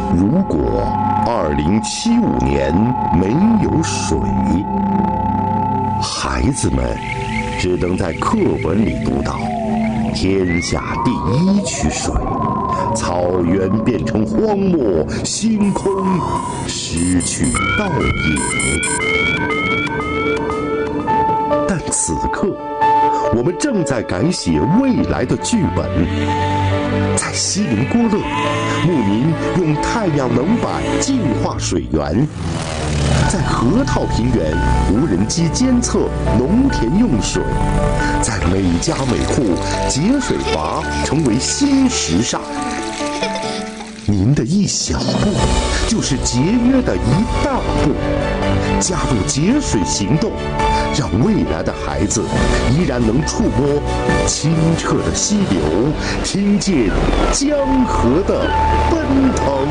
如果2075年没有水，孩子们只能在课本里读到天下第一区水，草原变成荒漠，星空失去倒影。但此刻，我们正在改写未来的剧本。在锡林郭勒，牧民用太阳能板净化水源；在河套平原，无人机监测农田用水；在每家每户，节水阀成为新时尚。您的一小步，就是节约的一大步。加入节水行动，让未来的孩子依然能触摸清澈的溪流，听见江河的奔腾。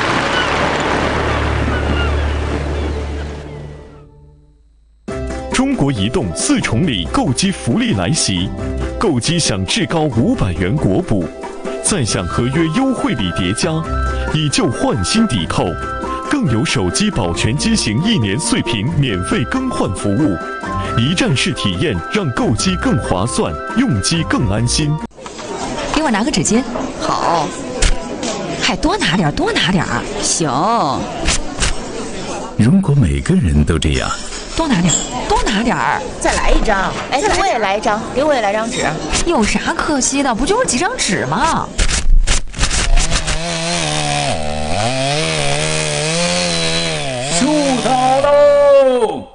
中国移动4重礼购机福利来袭，购机享至高500元国补，再享合约优惠礼叠加，以旧换新抵扣，更有手机保全机型1年碎屏免费更换服务，一站式体验让购机更划算，用机更安心。 给我拿个纸巾。 好， 还多拿点，多拿点。 行。 如果每个人都这样， 多拿点，多拿点。 再来一张。哎，给我也来一张，给我也来张纸。 有啥可惜的？不就是几张纸吗？ 出塔喽！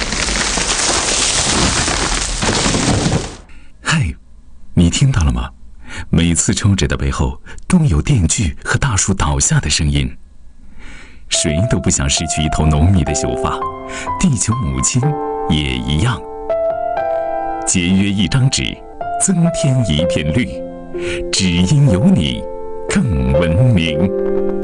嗨，你听到了吗？每次抽纸的背后都有电锯和大树倒下的声音。谁都不想失去一头浓密的秀发，地球母亲也一样。节约一张纸，增添一片绿，只因有你更文明。